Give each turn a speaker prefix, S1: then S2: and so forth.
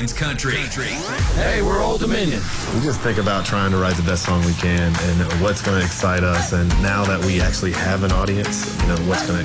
S1: Headlines Country.
S2: Hey, we're Old Dominion.
S3: We just think about trying to write the best song we can and what's going to excite us. And now that we actually have an audience, what's going to